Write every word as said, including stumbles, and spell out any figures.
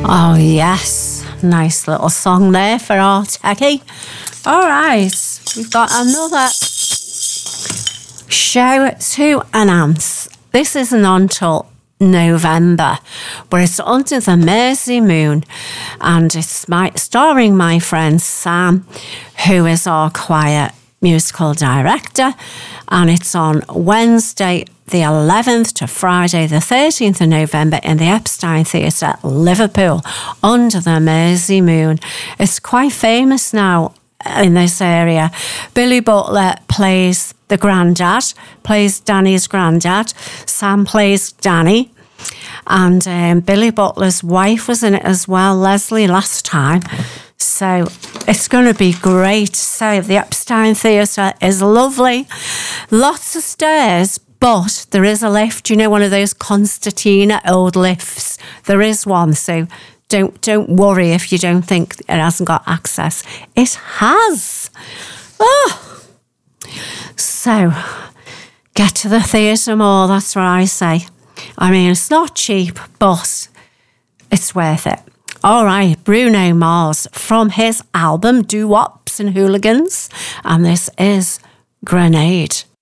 Oh, yes. Nice little song there for our techie. All right. We've got another show to announce. This isn't until November, but it's Under the Mersey Moon, and it's my starring my friend Sam, who is our choir musical director, and it's on Wednesday the eleventh to Friday the thirteenth of November in the Epstein Theatre, Liverpool, Under the Mersey Moon. It's quite famous now in this area. Billy Butler plays the granddad, plays Danny's granddad. Sam plays Danny. And um, Billy Butler's wife was in it as well, Leslie, last time. So it's going to be great. So the Epstein Theatre is lovely. Lots of stairs, but there is a lift. You know, one of those concertina old lifts. There is one, so don't don't worry if you don't think it hasn't got access. It has. Oh. So get to the theatre more, that's what I say. I mean, it's not cheap, but it's worth it. All right, Bruno Mars from his album Doo-Wops and Hooligans, and this is Grenade.